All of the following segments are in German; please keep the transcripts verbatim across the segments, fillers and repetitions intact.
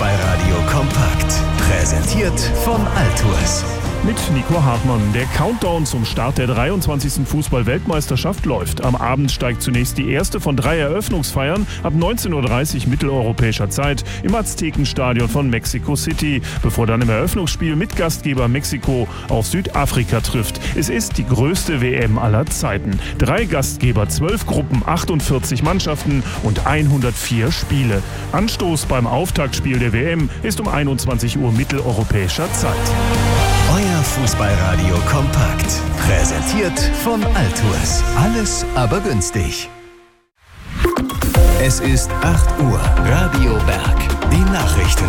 Fußballradio kompakt. Präsentiert von Altours. Mit Nico Hartmann. Der Countdown zum Start der dreiundzwanzigsten Fußball-Weltmeisterschaft läuft. Am Abend steigt zunächst die erste von drei Eröffnungsfeiern ab neunzehn Uhr dreißig mitteleuropäischer Zeit im Aztekenstadion von Mexico City, bevor dann im Eröffnungsspiel mit Gastgeber Mexiko auf Südafrika trifft. Es ist die größte W M aller Zeiten. Drei Gastgeber, zwölf Gruppen, achtundvierzig Mannschaften und hundertvier Spiele. Anstoß beim Auftaktspiel der W M ist um einundzwanzig Uhr mitteleuropäischer Zeit. Euer Fußballradio kompakt. Präsentiert von Altours. Alles aber günstig. Es ist acht Uhr. Radio Berg. Die Nachrichten.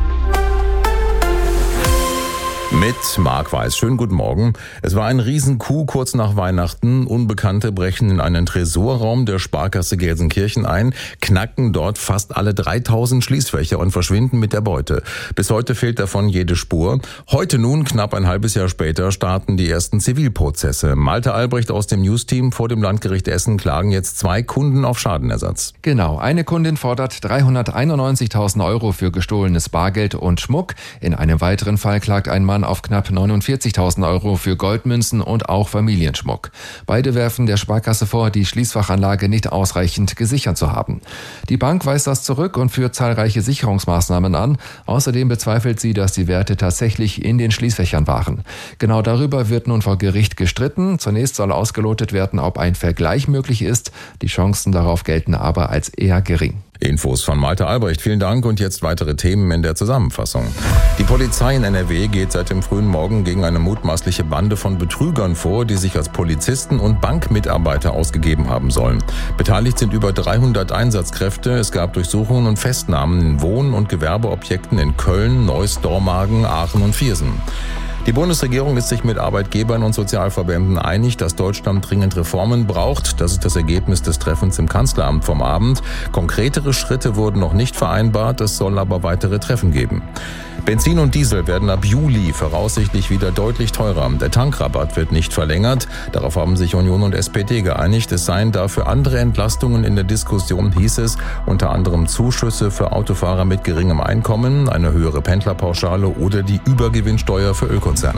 Mit Marc Weiß. Schönen guten Morgen. Es war ein Riesencoup kurz nach Weihnachten. Unbekannte brechen in einen Tresorraum der Sparkasse Gelsenkirchen ein, knacken dort fast alle dreitausend Schließfächer und verschwinden mit der Beute. Bis heute fehlt davon jede Spur. Heute nun, knapp ein halbes Jahr später, starten die ersten Zivilprozesse. Malte Albrecht aus dem News-Team vor dem Landgericht Essen klagen jetzt zwei Kunden auf Schadenersatz. Genau, eine Kundin fordert dreihunderteinundneunzigtausend Euro für gestohlenes Bargeld und Schmuck. In einem weiteren Fall klagt ein Mann auf knapp neunundvierzigtausend Euro für Goldmünzen und auch Familienschmuck. Beide werfen der Sparkasse vor, die Schließfachanlage nicht ausreichend gesichert zu haben. Die Bank weist das zurück und führt zahlreiche Sicherungsmaßnahmen an. Außerdem bezweifelt sie, dass die Werte tatsächlich in den Schließfächern waren. Genau darüber wird nun vor Gericht gestritten. Zunächst soll ausgelotet werden, ob ein Vergleich möglich ist. Die Chancen darauf gelten aber als eher gering. Infos von Malte Albrecht. Vielen Dank und jetzt weitere Themen in der Zusammenfassung. Die Polizei in N R W geht seit dem frühen Morgen gegen eine mutmaßliche Bande von Betrügern vor, die sich als Polizisten und Bankmitarbeiter ausgegeben haben sollen. Beteiligt sind über dreihundert Einsatzkräfte. Es gab Durchsuchungen und Festnahmen in Wohn- und Gewerbeobjekten in Köln, Neuss, Dormagen, Aachen und Viersen. Die Bundesregierung ist sich mit Arbeitgebern und Sozialverbänden einig, dass Deutschland dringend Reformen braucht. Das ist das Ergebnis des Treffens im Kanzleramt vom Abend. Konkretere Schritte wurden noch nicht vereinbart, es soll aber weitere Treffen geben. Benzin und Diesel werden ab Juli voraussichtlich wieder deutlich teurer. Der Tankrabatt wird nicht verlängert. Darauf haben sich Union und S P D geeinigt. Es seien dafür andere Entlastungen in der Diskussion, hieß es. Unter anderem Zuschüsse für Autofahrer mit geringem Einkommen, eine höhere Pendlerpauschale oder die Übergewinnsteuer für Ölkonzerne.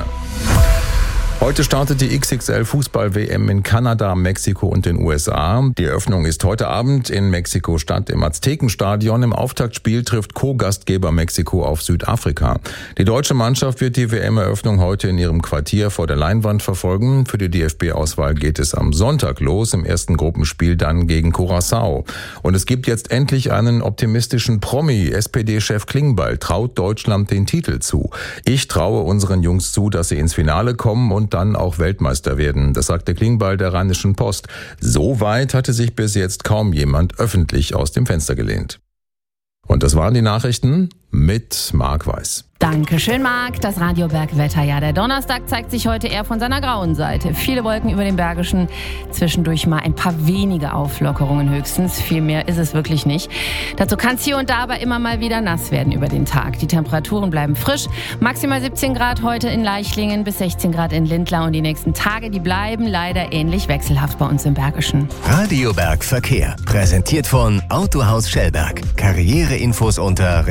Heute startet die X X L-Fußball-W M in Kanada, Mexiko und den U S A. Die Eröffnung ist heute Abend in Mexiko-Stadt im Aztekenstadion. Im Auftaktspiel trifft Co-Gastgeber Mexiko auf Südafrika. Die deutsche Mannschaft wird die W M-Eröffnung heute in ihrem Quartier vor der Leinwand verfolgen. Für die D F B-Auswahl geht es am Sonntag los, im ersten Gruppenspiel dann gegen Curaçao. Und es gibt jetzt endlich einen optimistischen Promi. S P D-Chef Klingbeil traut Deutschland den Titel zu. Ich traue unseren Jungs zu, dass sie ins Finale kommen und dann auch Weltmeister werden. Das sagte Klingbeil der Rheinischen Post. So weit hatte sich bis jetzt kaum jemand öffentlich aus dem Fenster gelehnt. Und das waren die Nachrichten mit Marc Weiß. Dankeschön, Marc. Das Radio Berg Wetter. Ja, der Donnerstag zeigt sich heute eher von seiner grauen Seite. Viele Wolken über dem Bergischen, zwischendurch mal ein paar wenige Auflockerungen höchstens. Viel mehr ist es wirklich nicht. Dazu kann es hier und da aber immer mal wieder nass werden über den Tag. Die Temperaturen bleiben frisch. Maximal siebzehn Grad heute in Leichlingen bis sechzehn Grad in Lindlar. Und die nächsten Tage, die bleiben leider ähnlich wechselhaft bei uns im Bergischen. Radio Berg Verkehr. Präsentiert von Autohaus Schellberg. Karriereinfos unter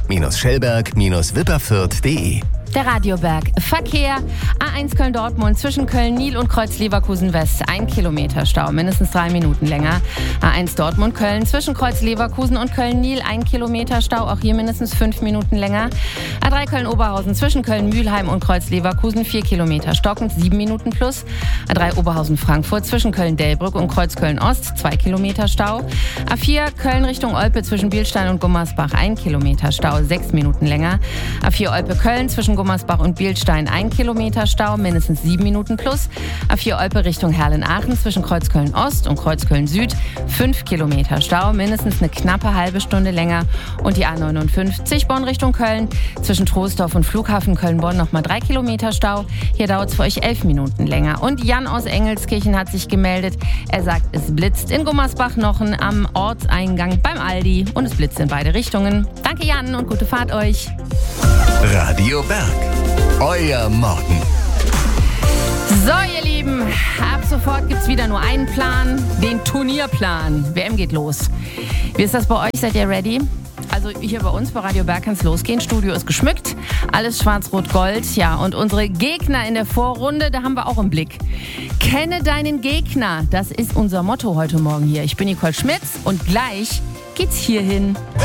Renault-Schellberg-Wipperfürth punkt de. Der Radioberg Verkehr. A eins Köln-Dortmund zwischen Köln-Nil und Kreuz-Leverkusen-West. Ein Kilometer Stau, mindestens drei Minuten länger. A eins Dortmund-Köln zwischen Kreuz-Leverkusen und Köln-Nil. Ein Kilometer Stau, auch hier mindestens fünf Minuten länger. A drei Köln-Oberhausen zwischen Köln-Mühlheim und Kreuz-Leverkusen. Vier Kilometer stockend, sieben Minuten plus. A drei Oberhausen-Frankfurt zwischen Köln-Delbrück und Kreuz-Köln-Ost. Zwei Kilometer Stau. A vier Köln Richtung Olpe zwischen Bielstein und Gummersbach. Ein Kilometer Stau, sechs Minuten länger. A vier Olpe-Köln zwischen Gummersbach und Bielstein ein Kilometer Stau, mindestens sieben Minuten plus. A vier Olpe Richtung Herlen-Aachen zwischen Kreuzköln-Ost und Kreuzköln-Süd fünf Kilometer Stau, mindestens eine knappe halbe Stunde länger. Und die A neunundfünfzig Bonn Richtung Köln zwischen Troisdorf und Flughafen Köln-Bonn nochmal drei Kilometer Stau. Hier dauert es für euch elf Minuten länger. Und Jan aus Engelskirchen hat sich gemeldet. Er sagt, es blitzt in Gummersbach-Nochen am Ortseingang beim Aldi und es blitzt in beide Richtungen. Danke Jan und gute Fahrt euch. Radio Berg. Euer Morgen. So, ihr Lieben, ab sofort gibt's wieder nur einen Plan, den Turnierplan. W M geht los. Wie ist das bei euch? Seid ihr ready? Also Also hier bei uns bei Radio Berg kann es losgehen. Studio ist geschmückt, alles schwarz-rot-gold. Ja, und unsere Gegner in der Vorrunde, da haben wir auch im Blick. Kenne deinen Gegner, das ist unser Motto heute Morgen hier. Ich bin Nicole Schmitz und gleich geht's hierhin.